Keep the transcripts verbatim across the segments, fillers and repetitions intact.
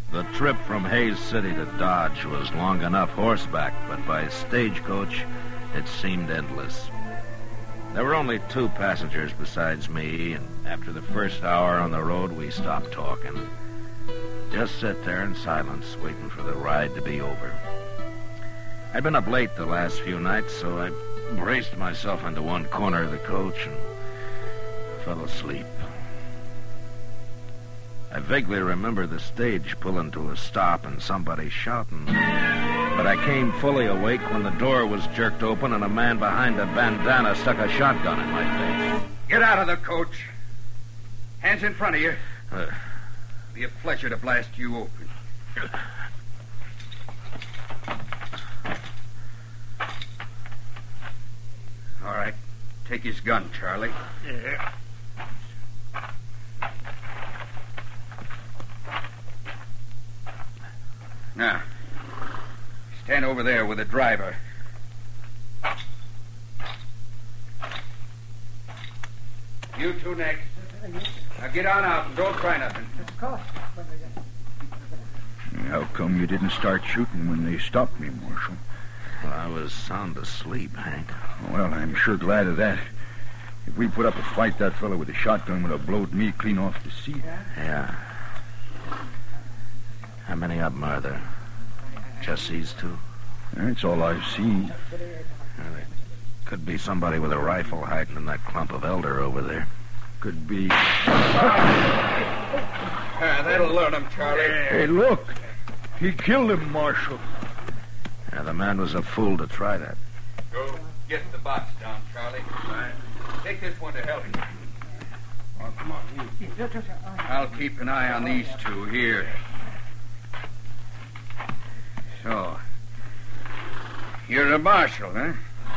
The trip from Hayes City to Dodge was long enough horseback, but by stagecoach, it seemed endless. There were only two passengers besides me, and after the first hour on the road, we stopped talking. Just sit there in silence, waiting for the ride to be over. I'd been up late the last few nights, so I braced myself into one corner of the coach and fell asleep. I vaguely remember the stage pulling to a stop and somebody shouting. But I came fully awake when the door was jerked open and a man behind a bandana stuck a shotgun in my face. Get out of the coach. Hands in front of you. Uh, It'll be a pleasure to blast you open. All right. Take his gun, Charlie. Yeah. Now, stand over there with the driver. You two next. Now get on out and don't try nothing. How come you didn't start shooting when they stopped me, Marshal? well, I was sound asleep, Hank. Well, I'm sure glad of that. If we put up a fight, that fellow with the shotgun would have blowed me clean off the seat. Yeah. How many of them are there? Just these two? That's all I've seen. Well, there could be somebody with a rifle hiding in that clump of elder over there. Could be. Ah, that'll learn him, Charlie. Hey, look. He killed him, Marshal. Yeah, the man was a fool to try that. Go get the box down, Charlie. Right. Take this one to help you. Oh, come on. I'll keep an eye on these two here. So, you're a marshal, huh?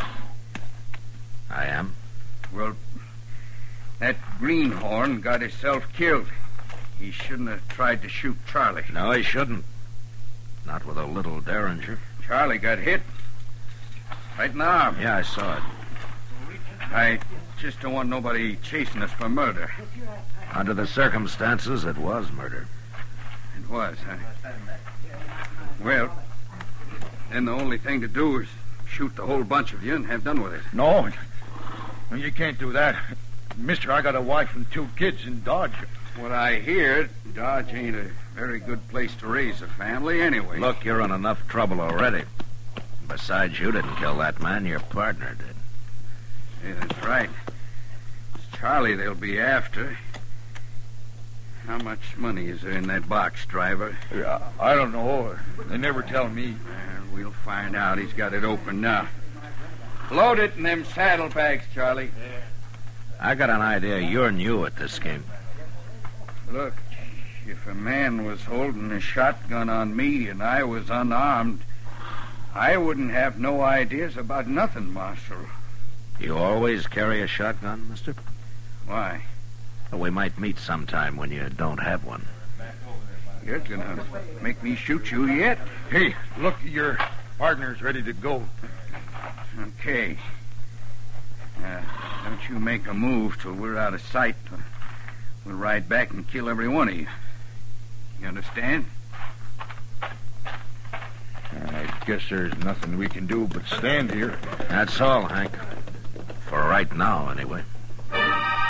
I am. Well, that greenhorn got himself killed. He shouldn't have tried to shoot Charlie. No, he shouldn't. Not with a little derringer. Charlie got hit. Right in the arm. Yeah, I saw it. I just don't want nobody chasing us for murder. Under the circumstances, it was murder. It was, huh? Well, then the only thing to do is shoot the whole bunch of you and have done with it. No, no, you can't do that. Mister, I got a wife and two kids in Dodge. What I hear, Dodge ain't a very good place to raise a family anyway. Look, you're in enough trouble already. Besides, you didn't kill that man. Your partner did. Yeah, that's right. It's Charlie they'll be after. How much money is there in that box, driver? Yeah, I don't know. They never tell me. Well, we'll find out. He's got it open now. Load it in them saddlebags, Charlie. I got an idea you're new at this game. Look, if a man was holding a shotgun on me and I was unarmed, I wouldn't have no ideas about nothing, Marshal. You always carry a shotgun, mister? Why? Well, we might meet sometime when you don't have one. You're gonna make me shoot you yet? Hey, look, your partner's ready to go. Okay. Uh, don't you make a move till we're out of sight. We'll ride back and kill every one of you. You understand? I guess there's nothing we can do but stand here. That's all, Hank. For right now, anyway.